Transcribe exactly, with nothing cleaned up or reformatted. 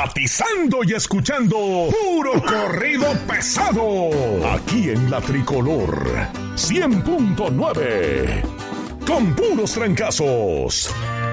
sintonizando y escuchando puro corrido pesado aquí en la Tricolor cien punto nueve con puros trancazos.